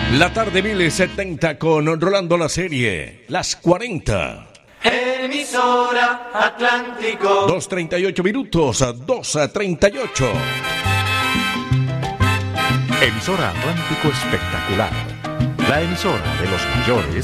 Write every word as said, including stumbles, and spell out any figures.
La tarde mil setenta con Rolando La Serie, las cuarenta. Emisora Atlántico. dos treinta y ocho minutos, dos treinta y ocho. Emisora Atlántico Espectacular. La emisora de los mayores